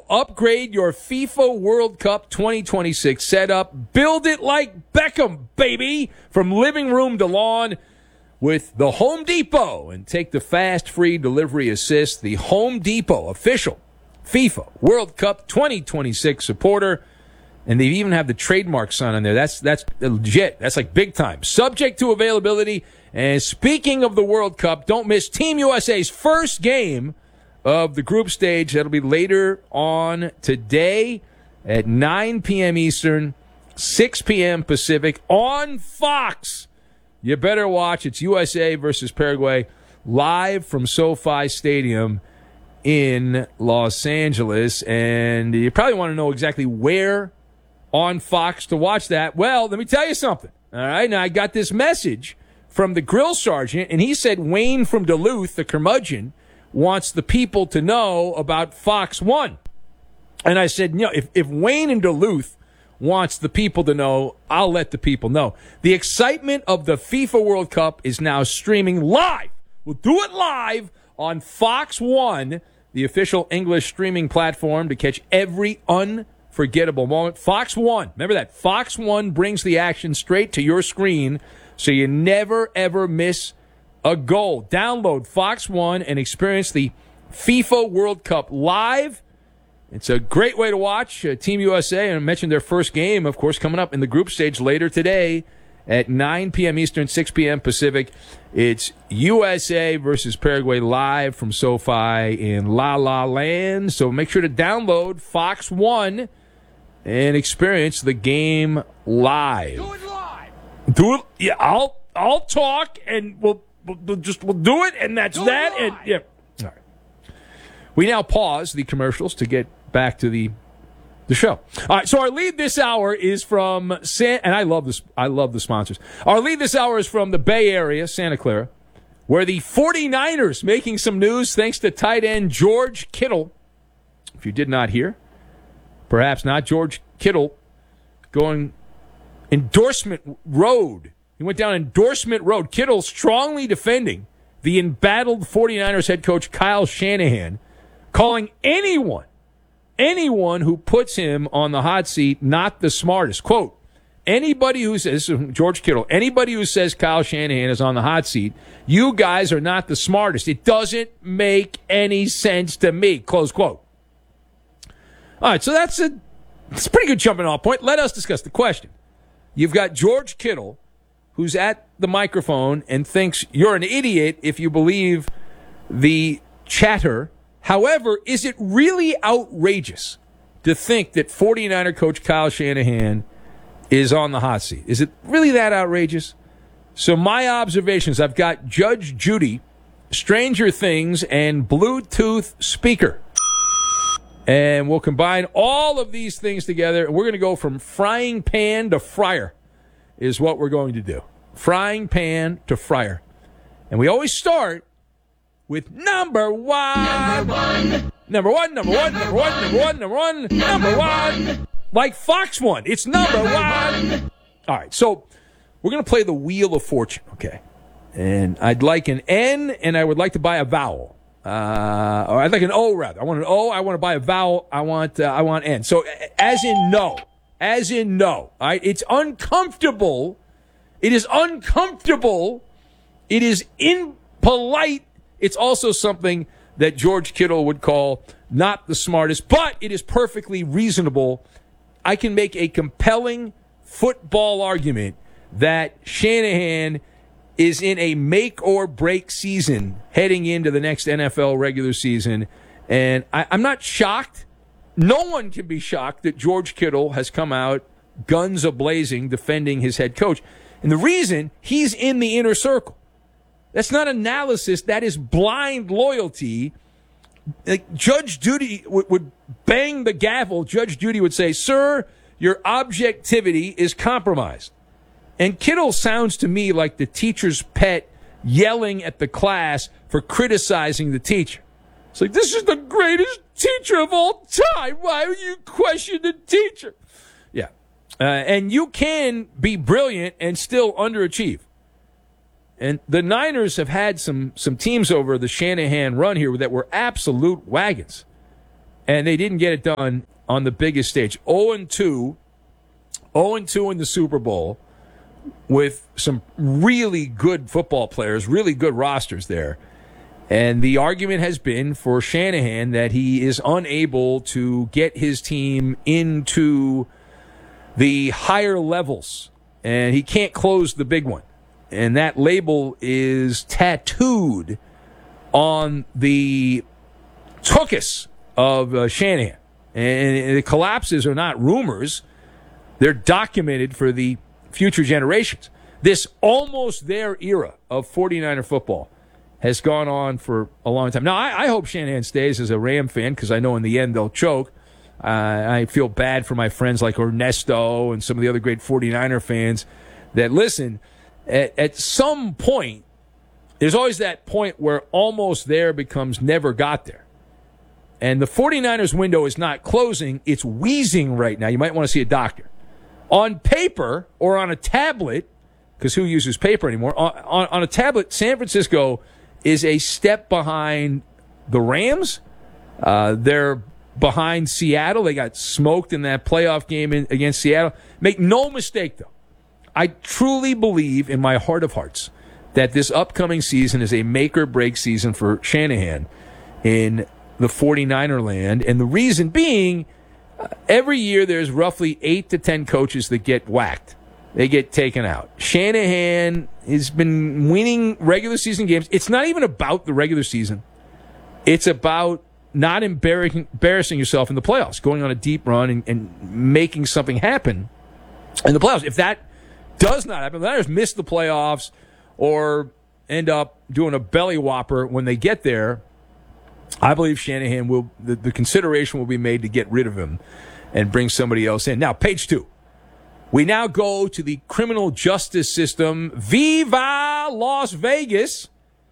upgrade your FIFA World Cup 2026 setup. Build it like Beckham, baby, from living room to lawn with the Home Depot. And take the fast, free delivery assist. The Home Depot official FIFA World Cup 2026 supporter. And they even have the trademark sign on there. That's legit. That's like big time. Subject to availability. And speaking of the World Cup, don't miss Team USA's first game of the group stage. That'll be later on today at 9 p.m. Eastern, 6 p.m. Pacific on Fox. You better watch. It's USA versus Paraguay live from SoFi Stadium in Los Angeles. And you probably want to know exactly where on Fox to watch that. Well, let me tell you something. All right, now I got this message from the grill sergeant, and he said Wayne from Duluth, the curmudgeon, wants the people to know about Fox 1. And I said, if Wayne in Duluth wants the people to know, I'll let the people know. The excitement of the FIFA World Cup is now streaming live. We'll do it live on Fox 1, the official English streaming platform, to catch every unforgettable moment. Fox 1, remember that. Fox 1 brings the action straight to your screen, so you never, ever miss a goal. Download Fox 1 and experience the FIFA World Cup live. It's a great way to watch Team USA. And I mentioned their first game, of course, coming up in the group stage later today at 9 p.m. Eastern, 6 p.m. Pacific. It's USA versus Paraguay live from SoFi in La La Land. So make sure to download Fox 1 and experience the game live. Do it live. Do it. Yeah, I'll talk, and we'll do it, and that's that. And yeah, all right. We now pause the commercials to get back to the show. All right. So our lead this hour is from and I love this. I love the sponsors. Our lead this hour is from the Bay Area, Santa Clara, where the 49ers making some news thanks to tight end George Kittle. If you did not hear, perhaps not, George Kittle going endorsement road. He went down endorsement road. Kittle strongly defending the embattled 49ers head coach Kyle Shanahan, calling anyone who puts him on the hot seat not the smartest. Quote, anybody who says, George Kittle, anybody who says Kyle Shanahan is on the hot seat, you guys are not the smartest. It doesn't make any sense to me. Close quote. All right, so that's a pretty good jumping off point. Let us discuss the question. You've got George Kittle, who's at the microphone and thinks you're an idiot if you believe the chatter. However, is it really outrageous to think that 49er coach Kyle Shanahan is on the hot seat? Is it really that outrageous? So my observations, I've got Judge Judy, Stranger Things, and Bluetooth speaker. And we'll combine all of these things together, and we're going to go from frying pan to fryer is what we're going to do. Frying pan to fryer. And we always start with number one. Number one. Like Fox 1. It's number one. All right, so we're going to play the Wheel of Fortune, okay? And I'd like an N, and I would like to buy a vowel. Or I'd like an O, rather. I want an O. I want to buy a vowel. I want N. So as in no. As in no. All right? It's uncomfortable. It is uncomfortable. It is impolite. It's also something that George Kittle would call not the smartest, but it is perfectly reasonable. I can make a compelling football argument that Shanahan is in a make-or-break season heading into the next NFL regular season. And I'm not shocked. No one can be shocked that George Kittle has come out guns a-blazing defending his head coach. And the reason, he's in the inner circle. That's not analysis. That is blind loyalty. Like Judge Judy would bang the gavel. Judge Judy would say, sir, your objectivity is compromised. And Kittle sounds to me like the teacher's pet yelling at the class for criticizing the teacher. It's like, this is the greatest teacher of all time. Why would you question the teacher? Yeah. And you can be brilliant and still underachieve. And the Niners have had some teams over the Shanahan run here that were absolute wagons. and they didn't get it done on the biggest stage. 0-2 in the Super Bowl with some really good football players, really good rosters there. And the argument has been for Shanahan that he is unable to get his team into the higher levels, and he can't close the big one. And that label is tattooed on the tuchus of Shanahan. And the collapses are not rumors. They're documented for the future generations. This almost there era of 49er football has gone on for a long time. Now, I hope Shanahan stays as a Ram fan because I know in the end they'll choke. I feel bad for my friends like Ernesto and some of the other great 49er fans that listen. At some point, there's always that point where almost there becomes never got there. And the 49ers window is not closing. It's wheezing right now. You might want to see a doctor. On paper or on a tablet, because who uses paper anymore? On a tablet, San Francisco is a step behind the Rams. They're behind Seattle. They got smoked in that playoff game against Seattle. Make no mistake, though. I truly believe in my heart of hearts that this upcoming season is a make-or-break season for Shanahan in the 49er land. And the reason being, every year there's roughly 8 to 10 coaches that get whacked. They get taken out. Shanahan has been winning regular season games. It's not even about the regular season. It's about not embarrassing yourself in the playoffs, going on a deep run and making something happen in the playoffs. If that does not happen, the Niners miss the playoffs or end up doing a belly whopper when they get there, I believe Shanahan will, the consideration will be made to get rid of him and bring somebody else in. Now, page 2. We now go to the criminal justice system. Viva Las Vegas.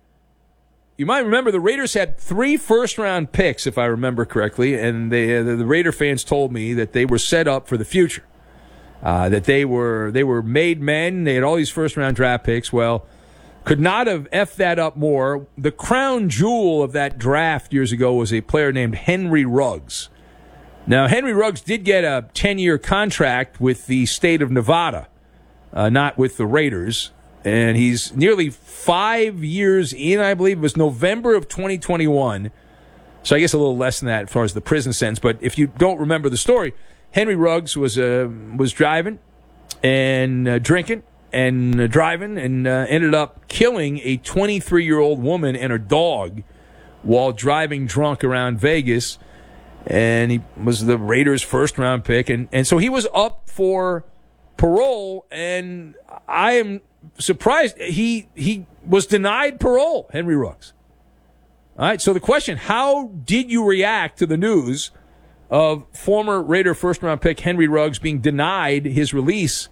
You might remember the Raiders had 3 first-round picks, if I remember correctly, and the Raider fans told me that they were set up for the future, that they were made men. They had all these first-round draft picks. Well, could not have effed that up more. The crown jewel of that draft years ago was a player named Henry Ruggs. Now, Henry Ruggs did get a 10-year contract with the state of Nevada, not with the Raiders. And he's nearly 5 years in, I believe. It was November of 2021. So I guess a little less than that as far as the prison sentence. But if you don't remember the story, Henry Ruggs was driving and drinking and driving and ended up killing a 23-year-old woman and her dog while driving drunk around Vegas. And he was the Raiders' first-round pick. And so he was up for parole, and I am surprised he was denied parole, Henry Ruggs. All right, so the question, how did you react to the news of former Raider first-round pick Henry Ruggs being denied his release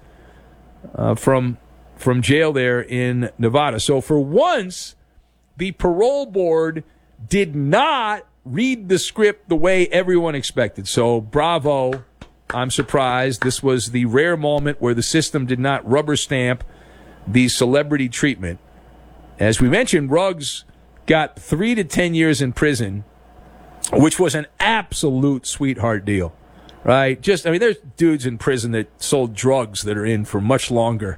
from jail there in Nevada? So for once, the parole board did not read the script the way everyone expected. So bravo. I'm surprised. This was the rare moment where the system did not rubber stamp the celebrity treatment. As we mentioned, Ruggs got 3 to 10 years in prison, which was an absolute sweetheart deal, right? There's dudes in prison that sold drugs that are in for much longer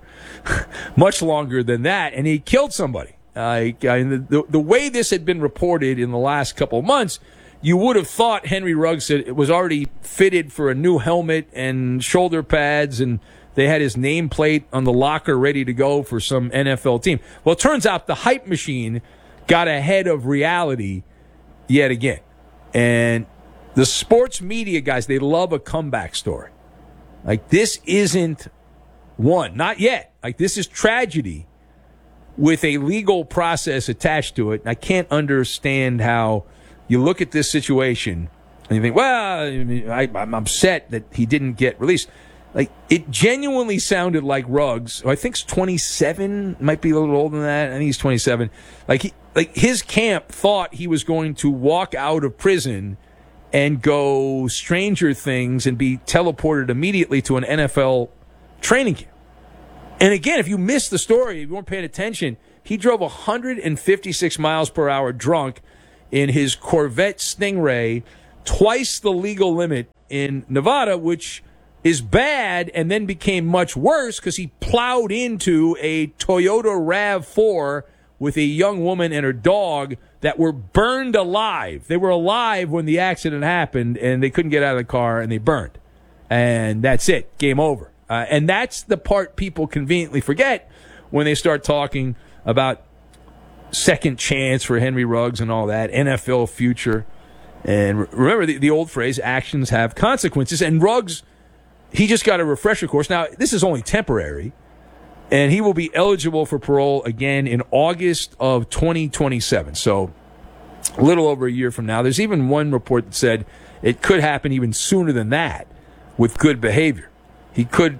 than that, and he killed somebody. The way this had been reported in the last couple of months, you would have thought Henry Ruggs was already fitted for a new helmet and shoulder pads, and they had his nameplate on the locker ready to go for some NFL team. Well, it turns out the hype machine got ahead of reality yet again. And the sports media guys, they love a comeback story. Like, this isn't one. Not yet. Like, this is tragedy with a legal process attached to it. I can't understand how you look at this situation and you think, well, I'm upset that he didn't get released. Like, it genuinely sounded like Ruggs, who I think's 27, might be a little older than that. I think he's 27. Like his camp thought he was going to walk out of prison and go Stranger Things and be teleported immediately to an NFL training camp. And again, if you missed the story, if you weren't paying attention, he drove 156 miles per hour drunk in his Corvette Stingray twice the legal limit in Nevada, which is bad, and then became much worse because he plowed into a Toyota RAV4 with a young woman and her dog that were burned alive. They were alive when the accident happened, and they couldn't get out of the car, and they burned. And that's it. Game over. And that's the part people conveniently forget when they start talking about second chance for Henry Ruggs and all that, NFL future. And remember the old phrase, actions have consequences. And Ruggs, he just got a refresher course. Now, this is only temporary, and he will be eligible for parole again in August of 2027. So a little over a year from now. There's even one report that said it could happen even sooner than that with good behavior. He could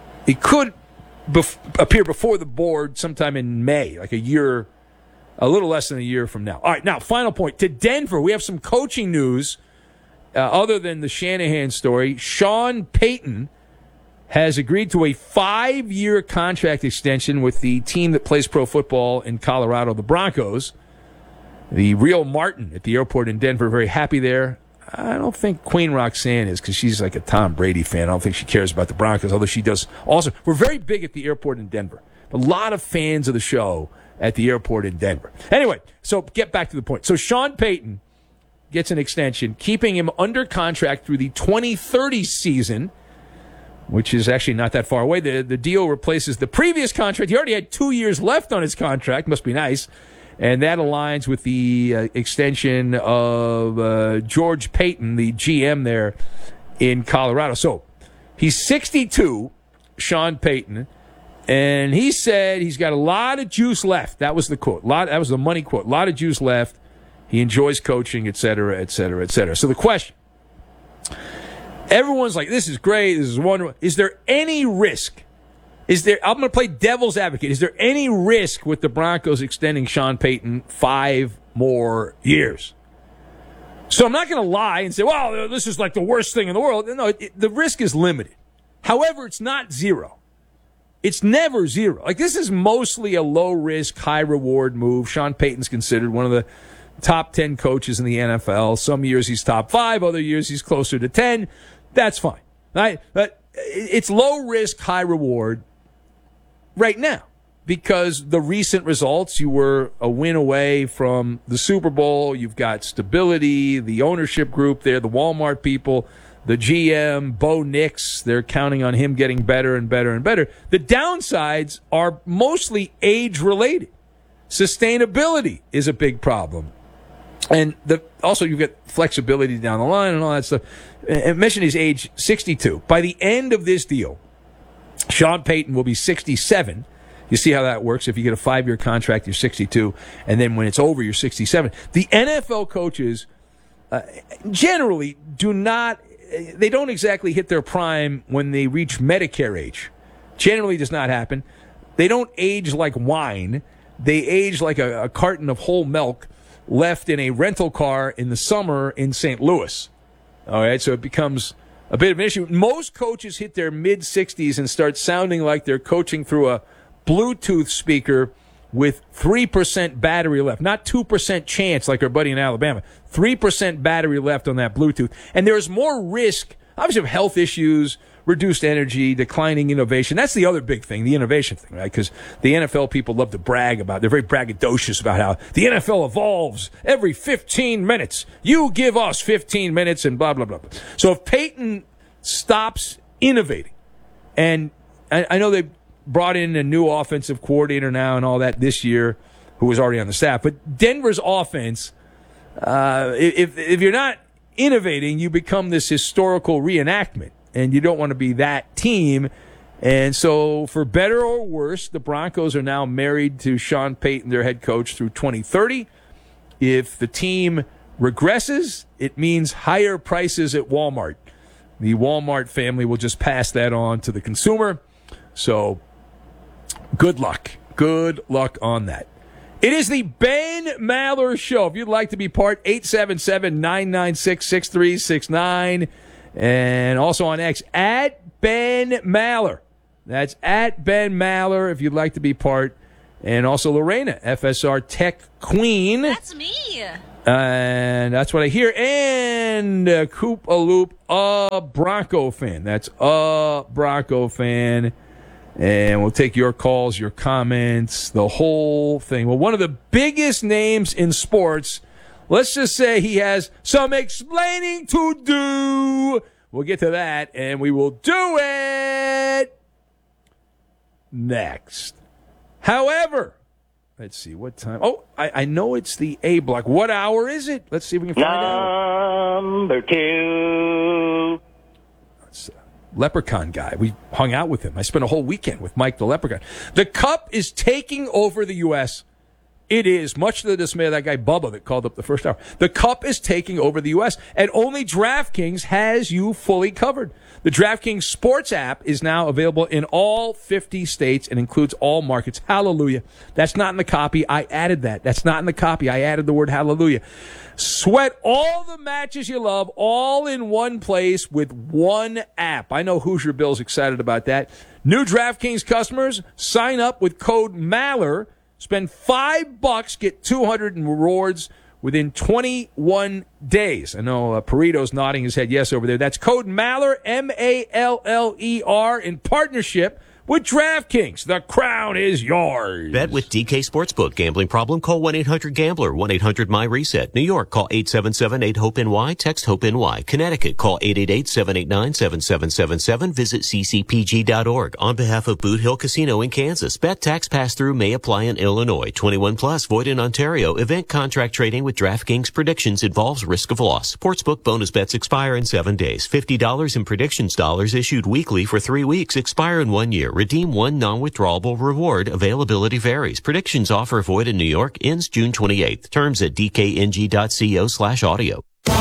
appear before the board sometime in May, like a little less than a year from now. All right, now, final point. To Denver, we have some coaching news other than the Shanahan story. Sean Payton has agreed to a 5-year contract extension with the team that plays pro football in Colorado, the Broncos. The real Martin at the airport in Denver, very happy there. I don't think Queen Roxanne is, because she's like a Tom Brady fan. I don't think she cares about the Broncos, although she does also. We're very big at the airport in Denver. A lot of fans of the show at the airport in Denver. Anyway, so get back to the point. So Sean Payton gets an extension, keeping him under contract through the 2030 season, which is actually not that far away. The deal replaces the previous contract. He already had 2 years left on his contract. Must be nice. And that aligns with the extension of George Payton, the GM there in Colorado. So he's 62, Sean Payton, and he said he's got a lot of juice left. That was the quote. That was the money quote. A lot of juice left. He enjoys coaching, et cetera, et cetera, et cetera. So the question, everyone's like, this is great, this is wonderful. Is there any risk? I'm going to play devil's advocate. Is there any risk with the Broncos extending Sean Payton 5 more years? So I'm not going to lie and say, well, this is like the worst thing in the world. No, the risk is limited. However, it's not zero. It's never zero. Like, this is mostly a low-risk, high-reward move. Sean Payton's considered one of the top 10 coaches in the NFL. Some years he's top 5. Other years he's closer to 10. That's fine. Right? But it's low-risk, high-reward right now, because the recent results, you were a win away from the Super Bowl. You've got stability, the ownership group there, the Walmart people, the GM, Bo Nix, they're counting on him getting better and better and better. The downsides are mostly age-related. Sustainability is a big problem. And also you've got flexibility down the line and all that stuff. I mentioned he's age 62. By the end of this deal, Sean Payton will be 67. You see how that works. If you get a 5-year contract, you're 62. And then when it's over, you're 67. The NFL coaches generally they don't exactly hit their prime when they reach Medicare age. Generally does not happen. They don't age like wine. They age like a carton of whole milk left in a rental car in the summer in St. Louis. All right, so it becomes a bit of an issue. Most coaches hit their mid-60s and start sounding like they're coaching through a Bluetooth speaker with 3% battery left. Not 2% chance like our buddy in Alabama. 3% battery left on that Bluetooth. And there's more risk, obviously, of health issues, reduced energy, declining innovation. That's the other big thing, the innovation thing, right? Because the NFL people love to brag about, they're very braggadocious about how the NFL evolves every 15 minutes. You give us 15 minutes and blah, blah, blah. So if Payton stops innovating, and I know they brought in a new offensive coordinator now and all that this year, who was already on the staff, but Denver's offense, if you're not innovating, you become this historical reenactment. And you don't want to be that team. And so, for better or worse, the Broncos are now married to Sean Payton, their head coach, through 2030. If the team regresses, it means higher prices at Walmart. The Walmart family will just pass that on to the consumer. So, good luck. Good luck on that. It is the Ben Maller Show. If you'd like to be part, 877-996-6369. And also on X, at Ben Maller. That's at Ben Maller if you'd like to be part. And also Lorena, FSR Tech Queen. That's me. And that's what I hear. And Coop a Loop, a Bronco fan. That's a Bronco fan. And we'll take your calls, your comments, the whole thing. Well, one of the biggest names in sports, let's just say he has some explaining to do. We'll get to that, and we will do it next. However, let's see, what time? Oh, I know it's the A block. What hour is it? Let's see if we can find out. Number 2. That's Leprechaun guy. We hung out with him. I spent a whole weekend with Mike the Leprechaun. The Cup is taking over the U.S. It is, much to the dismay of that guy Bubba that called up the first hour. The Cup is taking over the U.S., and only DraftKings has you fully covered. The DraftKings Sports app is now available in all 50 states and includes all markets. Hallelujah. That's not in the copy. I added that. That's not in the copy. I added the word hallelujah. Sweat all the matches you love all in one place with one app. I know Hoosier Bill's excited about that. New DraftKings customers, sign up with code MALLER. Spend $5, get 200 in rewards within 21 days. I know Perito's nodding his head yes over there. That's code MALLER, MALLER, in partnership with DraftKings. The crown is yours. Bet with DK Sportsbook. Gambling problem? Call 1-800-GAMBLER. 1-800-MY-RESET. New York, call 877-8-HOPE-NY. Text HOPE-NY. Connecticut, call 888-789-7777. Visit ccpg.org. On behalf of Boot Hill Casino in Kansas, bet tax pass-through may apply in Illinois. 21 plus, void in Ontario. Event contract trading with DraftKings predictions involves risk of loss. Sportsbook bonus bets expire in 7 days. $50 in predictions dollars issued weekly for 3 weeks. Expire in 1 year. Redeem one non-withdrawable reward. Availability varies. Predictions offer void in New York. Ends June 28th. Terms at dkng.co/audio. Di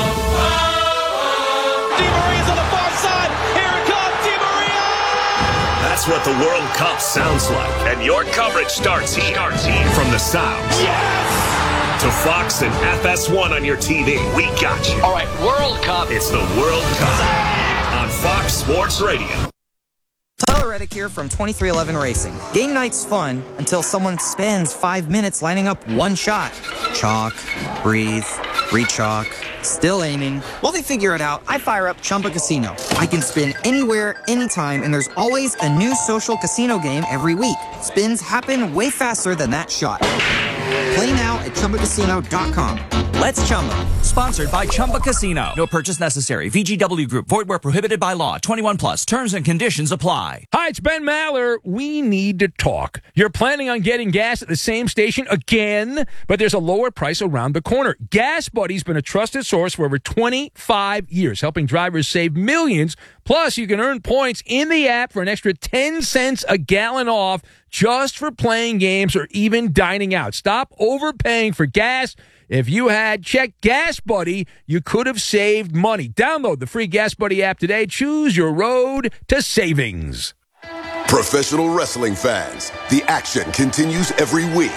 Maria's on the far side. Here it comes, Di Maria! That's what the World Cup sounds like. And your coverage starts here. From the sounds. Yes! To Fox and FS1 on your TV. We got you. All right, World Cup. It's the World Cup on Fox Sports Radio. Tyler Reddick here from 2311 Racing. Game night's fun until someone spends 5 minutes lining up one shot. Chalk, breathe, re-chalk, still aiming. While they figure it out, I fire up Chumba Casino. I can spin anywhere, anytime, and there's always a new social casino game every week. Spins happen way faster than that shot. Play now at ChumbaCasino.com. Let's Chumba. Sponsored by Chumba Casino. No purchase necessary. VGW Group. Void where prohibited by law. 21 plus. Terms and conditions apply. Hi, it's Ben Maller. We need to talk. You're planning on getting gas at the same station again, but there's a lower price around the corner. Gas Buddy's been a trusted source for over 25 years, helping drivers save millions. Plus, you can earn points in the app for an extra 10 cents a gallon off just for playing games or even dining out. Stop overpaying for gas. If you had checked Gas Buddy, you could have saved money. Download the free Gas Buddy app today. Choose your road to savings. Professional wrestling fans, the action continues every week.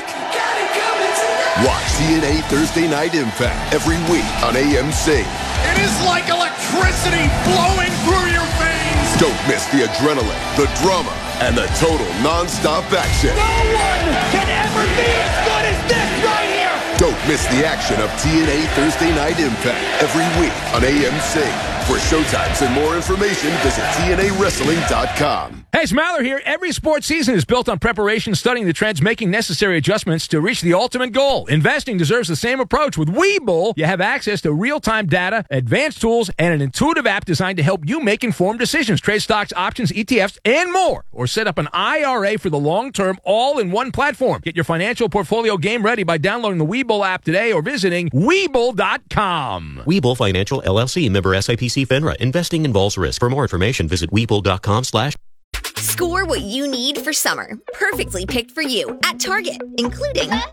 Watch TNA Thursday Night Impact every week on AMC. It is like electricity flowing through your veins. Don't miss the adrenaline, the drama, and the total non-stop action. No one can ever be as good as this right here. Don't miss the action of TNA Thursday Night Impact every week on AMC. For showtimes and more information, visit TNAWrestling.com. Hey, it's Maller here. Every sports season is built on preparation, studying the trends, making necessary adjustments to reach the ultimate goal. Investing deserves the same approach. With Webull, you have access to real-time data, advanced tools, and an intuitive app designed to help you make informed decisions. Trade stocks, options, ETFs, and more. Or set up an IRA for the long term, all in one platform. Get your financial portfolio game ready by downloading the Webull app today or visiting Webull.com. Webull Financial LLC, member SIPC FINRA. Investing involves risk. For more information, visit Webull.com/. Score what you need for summer. Perfectly picked for you at Target, including Up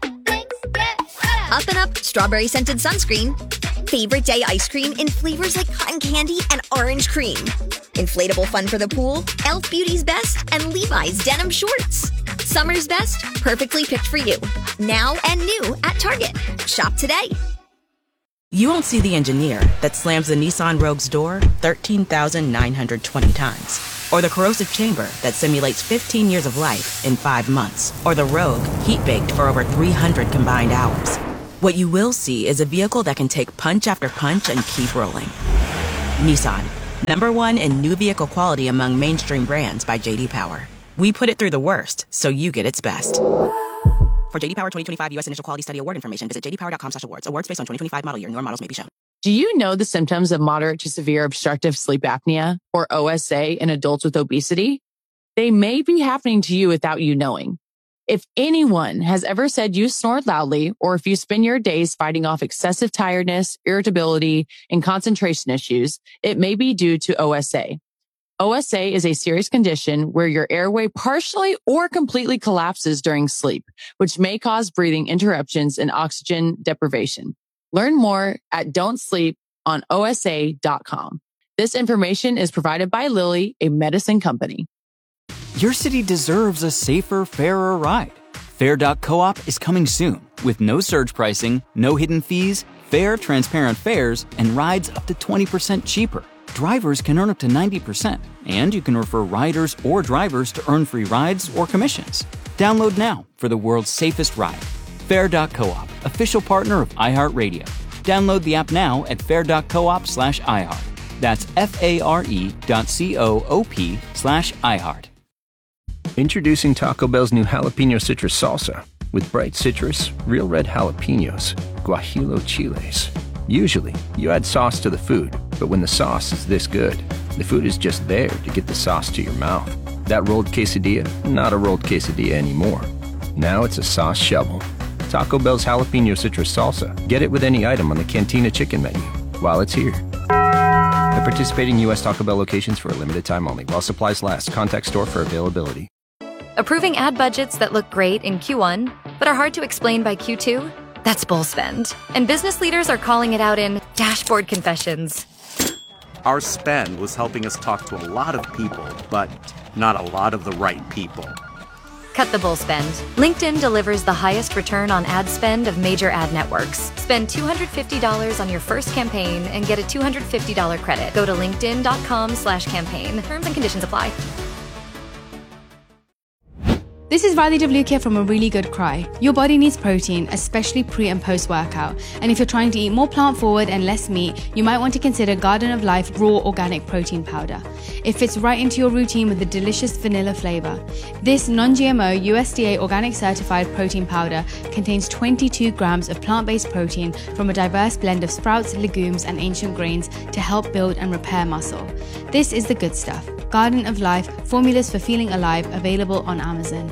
and Up strawberry scented sunscreen, favorite day ice cream in flavors like cotton candy and orange cream, inflatable fun for the pool, Elf Beauty's Best, and Levi's denim shorts. Summer's best, perfectly picked for you. Now and new at Target. Shop today. You won't see the engineer that slams the Nissan Rogue's door 13,920 times. Or the corrosive chamber that simulates 15 years of life in 5 months. Or the Rogue heat-baked for over 300 combined hours. What you will see is a vehicle that can take punch after punch and keep rolling. Nissan, #1 in new vehicle quality among mainstream brands by J.D. Power. We put it through the worst, so you get its best. For J.D. Power 2025 U.S. Initial Quality Study Award information, visit jdpower.com/awards. Awards based on 2025 model year. Newer models may be shown. Do you know the symptoms of moderate to severe obstructive sleep apnea, or OSA, in adults with obesity? They may be happening to you without you knowing. If anyone has ever said you snore loudly, or if you spend your days fighting off excessive tiredness, irritability, and concentration issues, it may be due to OSA. OSA is a serious condition where your airway partially or completely collapses during sleep, which may cause breathing interruptions and oxygen deprivation. Learn more at don'tsleeponosa.com. This information is provided by Lilly, a medicine company. Your city deserves a safer, fairer ride. Fair.coop is coming soon with no surge pricing, no hidden fees, fair, transparent fares, and rides up to 20% cheaper. Drivers can earn up to 90%, and you can refer riders or drivers to earn free rides or commissions. Download now for the world's safest ride. Fair.coop, official partner of iHeartRadio. Download the app now at fair.coop/iHeart. That's FARE.coop/iHeart. Introducing Taco Bell's new Jalapeno Citrus Salsa. With bright citrus, real red jalapenos, guajillo chiles. Usually, you add sauce to the food, but when the sauce is this good, the food is just there to get the sauce to your mouth. That rolled quesadilla, not a rolled quesadilla anymore. Now it's a sauce shovel. Taco Bell's Jalapeno Citrus Salsa. Get it with any item on the Cantina Chicken menu while it's here. At participating U.S. Taco Bell locations for a limited time only. While supplies last. Contact store for availability. Approving ad budgets that look great in Q1, but are hard to explain by Q2? That's bull spend. And business leaders are calling it out in dashboard confessions. Our spend was helping us talk to a lot of people, but not a lot of the right people. Cut the bull spend. LinkedIn delivers the highest return on ad spend of major ad networks. Spend $250 on your first campaign and get a $250 credit. Go to linkedin.com/campaign. Terms and conditions apply. This is Riley Devlukia from A Really Good Cry. Your body needs protein, especially pre and post workout. And if you're trying to eat more plant forward and less meat, you might want to consider Garden of Life Raw Organic Protein Powder. It fits right into your routine with a delicious vanilla flavor. This non-GMO USDA organic certified protein powder contains 22 grams of plant-based protein from a diverse blend of sprouts, legumes, and ancient grains to help build and repair muscle. This is the good stuff. Garden of Life, formulas for feeling alive, available on Amazon.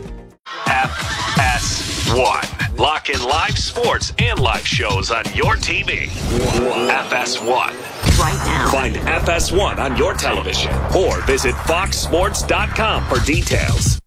FS1. Lock in live sports and live shows on your TV. FS1. Right now. Find FS1 on your television or visit foxsports.com for details.